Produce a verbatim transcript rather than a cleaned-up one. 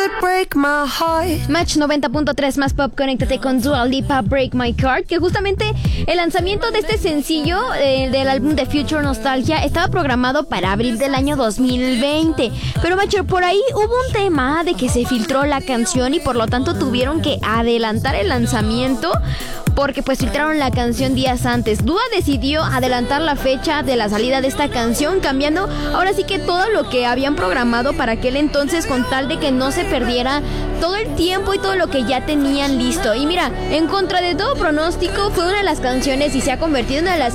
break my heart. Match noventa punto tres más pop, conéctate con Dua Lipa, Break My Heart, que justamente el lanzamiento de este sencillo eh, del álbum de Future Nostalgia estaba programado para abril del año dos mil veinte. Pero macho, por ahí hubo un tema de que se filtró la canción y por lo tanto tuvieron que adelantar el lanzamiento, porque pues filtraron la canción días antes. Dua decidió adelantar la fecha de la salida de esta canción, cambiando ahora sí que todo lo que habían programado para aquel entonces, con tal de que no se perdiera todo el tiempo y todo lo que ya tenían listo. Y mira, en contra de todo pronóstico, fue una de las canciones y se ha convertido en una de las